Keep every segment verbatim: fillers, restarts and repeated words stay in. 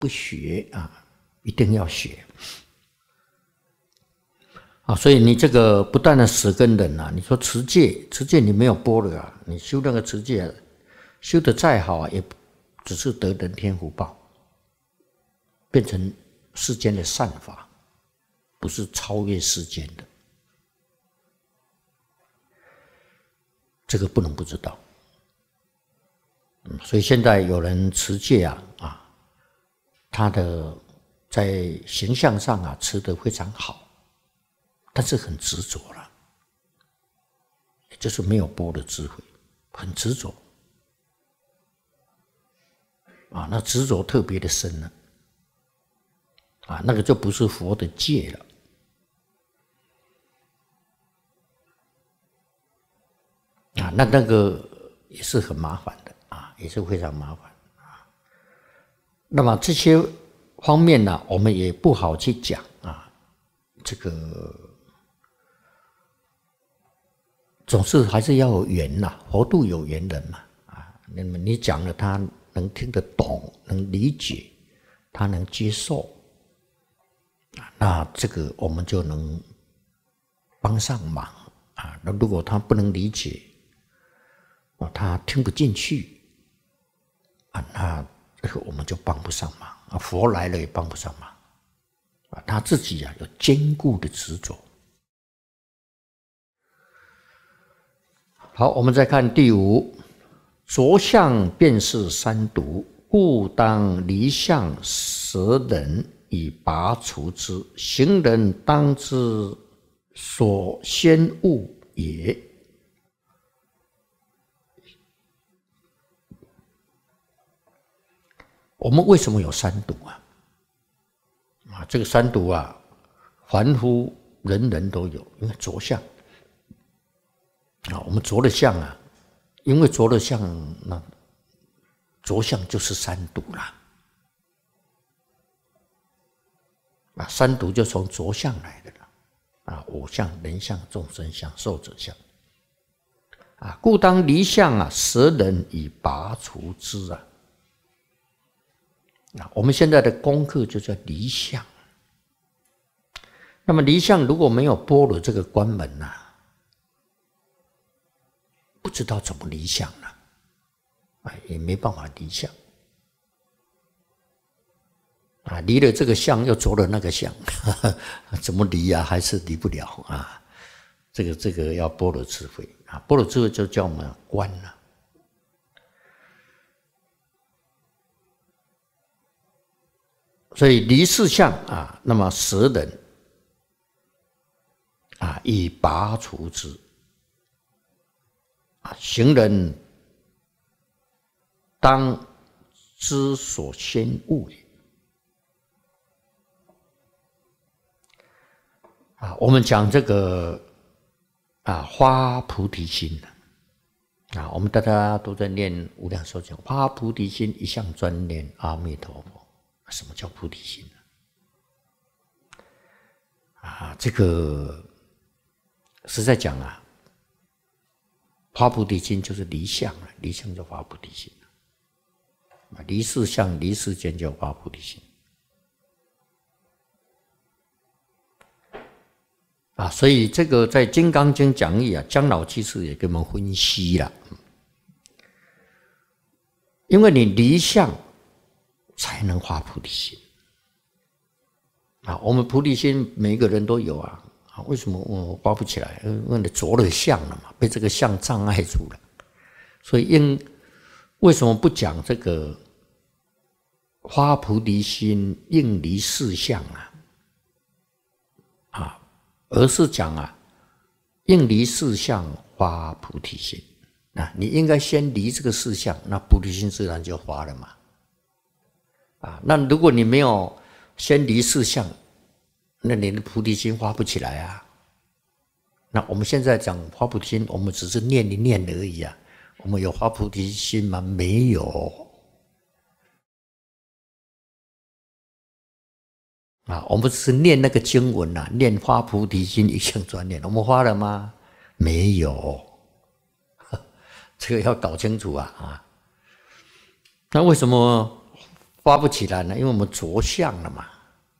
不学啊，一定要学啊！所以你这个不断的死跟人啊，你说持戒，持戒你没有般若啊，你修那个持戒，修得再好啊，也只是得人天福报，变成世间的善法，不是超越世间的。这个不能不知道。所以现在有人持戒啊啊，他的在形象上啊持得非常好，但是很执着了，就是没有般若智慧，很执着啊，那执着特别的深了啊，那个就不是佛的戒了啊，那那个也是很麻烦的啊，也是非常麻烦啊。那么这些方面呢，我们也不好去讲啊，这个总是还是要有缘呐，佛度有缘人嘛啊。那么你讲了，他能听得懂，能理解，他能接受，那这个我们就能帮上忙啊。那如果他不能理解，他听不进去啊，那这个我们就帮不上忙啊。佛来了也帮不上忙啊，他自己啊有坚固的执着。好，我们再看第五，着相便是三毒，故当离相舍忍以拔除之。行人当知所先恶也。我们为什么有三毒啊？啊，这个三毒啊，凡夫人人都有，因为着相啊，我们着了相啊，因为着了相，那着相就是三毒啦。啊，三毒就从着相来的了啊，我相、人相、众生相、寿者相啊，故当离相啊，舍忍以拔除之啊。啊，我们现在的功课就叫离相。那么离相如果没有般若这个关门呐、啊，不知道怎么离相了，啊，也没办法离相。啊，离了这个相又着了那个相，怎么离啊？还是离不了啊？这个这个要般若智慧啊，般若智慧就叫我们观了。所以离四相啊，那么舍忍啊，以拔除之啊，行人当知所先恶也啊。我们讲这个啊，发菩提心啊，我们大家都在念无量寿经，发菩提心，一向专念阿弥陀佛。什么叫菩提心呢？啊，这个实在讲啊，发菩提心就是离相了，离相就发菩提心了，离世相、离世间就发菩提心啊。所以这个在《金刚经》讲义啊，姜老居士也给我们分析了，因为你离相才能发菩提心啊！我们菩提心每一个人都有啊，啊，为什么我发不起来？因为你着了相了嘛，被这个相障碍住了。所以因为什么不讲这个发菩提心应离四相啊？啊，而是讲啊，应离四相发菩提心啊！你应该先离这个四相，那菩提心自然就发了嘛。啊，那如果你没有先离四相，那你的菩提心发不起来啊。那我们现在讲发菩提心，我们只是念一念而已啊。我们有发菩提心吗？没有。啊，我们只是念那个经文啊，念发菩提心，一向专念，我们发了吗？没有。这个要搞清楚啊啊。那为什么发不起来呢？因为我们着相了嘛。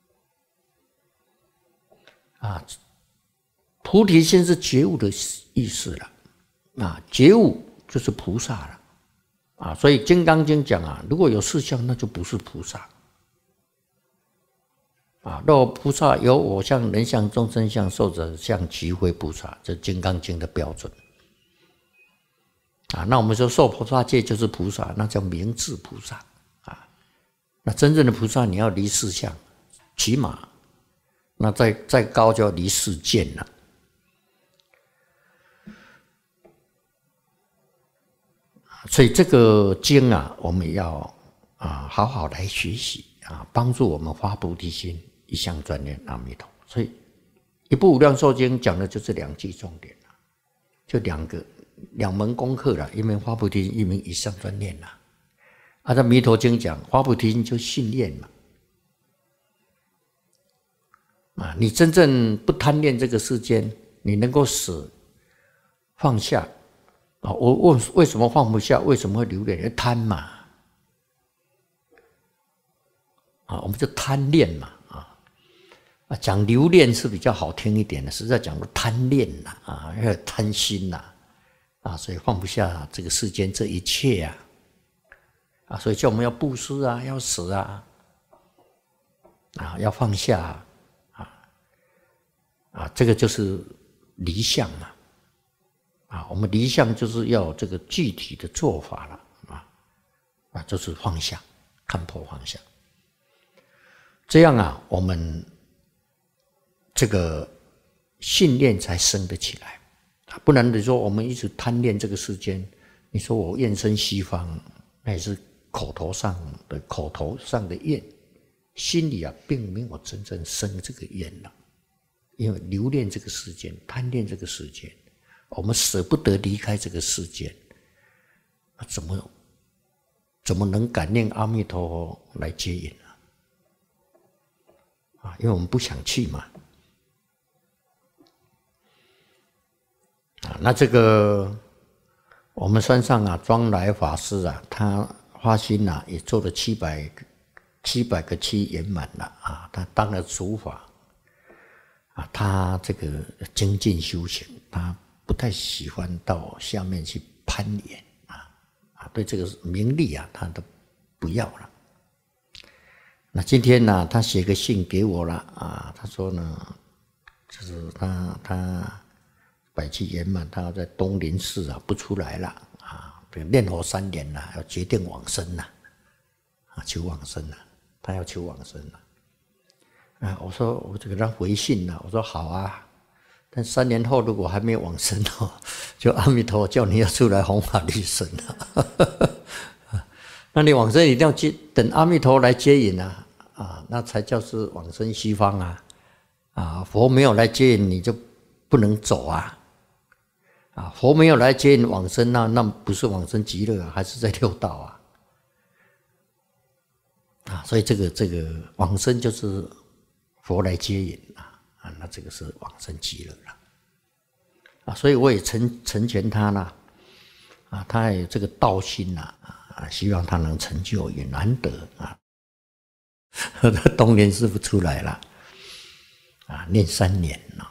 啊，菩提心是觉悟的意思了。啊，觉悟就是菩萨了。啊，所以《金刚经》讲啊，如果有四相，那就不是菩萨。啊，若菩萨有我相、人相、众生相、寿者相，即非菩萨，这《金刚经》的标准。啊，那我们说受菩萨戒就是菩萨，那叫明智菩萨。啊，那真正的菩萨，你要离四相，起码，那再再高就要离四见了。所以这个经啊，我们要啊好好来学习啊，帮助我们发菩提心，一向专念阿弥陀。所以一部无量寿经讲的就是两句重点了，就两个两门功课了，一门发菩提心，一门一向专念了。啊，在弥陀经讲发菩提心就信念嘛，啊，你真正不贪恋这个世间，你能够死放下。啊，我问为什么放不下？为什么会留恋？贪嘛，啊，我们就贪恋嘛，啊，啊，讲留恋是比较好听一点的，实在讲贪恋呐，啊，要贪心呐，啊，所以放不下这个世间这一切啊，啊，所以叫我们要布施啊，要死啊，啊，要放下啊，啊，啊，这个就是离相嘛。啊，我们离相就是要这个具体的做法了啊，啊，就是放下，看破放下，这样啊，我们这个信念才生得起来啊，不然你说我们一直贪恋这个世间，你说我愿生西方，那也是口头上的口头上的愿，心里啊并没有真正生这个愿了，因为留恋这个世间，贪恋这个世间。我们舍不得离开这个世间，怎么怎么能感念阿弥陀佛来接引呢？啊，因为我们不想去嘛。啊，那这个我们山上啊，庄来法师啊，他发心啊，也做了七百七百个七圆满了啊，他当了主法啊，他这个精进修行，他不太喜欢到下面去攀岩啊啊，对这个名利啊，他都不要了。那今天呢，他写个信给我了啊，他说呢，就是他他百七圆满，他要在东林寺啊不出来了啊，这个念佛三年了，要决定往生了啊，求往生了，他要求往生了啊。我说我就给他回信了，我说好啊。但三年后如果还没有往生哦，就阿弥陀叫你要出来弘法利生了。那你往生一定要接等阿弥陀来接引啊，啊，那才叫是往生西方啊，啊，佛没有来接引你就不能走啊，啊，佛没有来接引往生，那那不是往生极乐啊，还是在六道啊，啊，所以这个这个往生就是佛来接引啊。啊，那这个是往生极乐了啊，所以我也成成全他啦，啊，他也有这个道心呐，啊，希望他能成就，也难得啊。东莲师父出来了，啊，念三年了，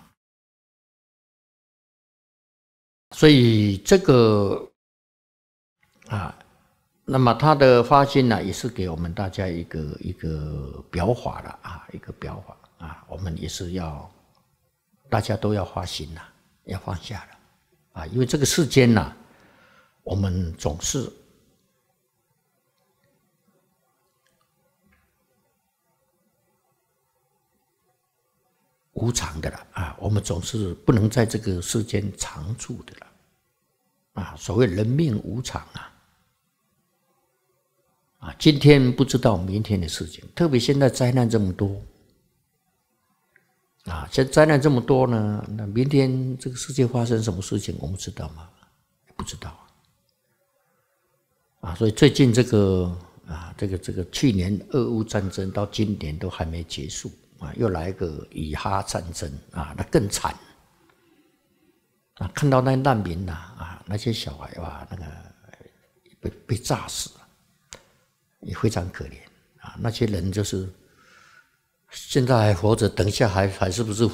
所以这个啊，那么他的发心呢，也是给我们大家一个一个表法了啊，一个表法。啊，我们也是要，大家都要发心呐，要放下了啊，因为这个世间呐，我们总是无常的了啊，我们总是不能在这个世间常住的了啊。所谓人命无常啊，啊，今天不知道明天的事情，特别现在灾难这么多。啊，现在灾难这么多呢，那明天这个世界发生什么事情，我们知道吗？不知道啊。所以最近这个啊，这个这个去年俄乌战争到今年都还没结束啊，又来一个以哈战争啊，那更惨啊！看到那难民呐啊，那些小孩哇，那个被被炸死了，也非常可怜啊，那些人就是现在还活着，等一下还还是不是